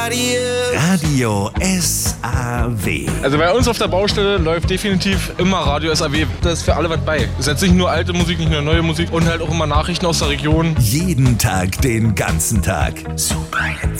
Radio SAW. Also bei uns auf der Baustelle läuft definitiv immer Radio SAW. Da ist für alle was bei. Es ist jetzt nicht nur alte Musik, nicht nur neue Musik und halt auch immer Nachrichten aus der Region. Jeden Tag, den ganzen Tag. Super Hits.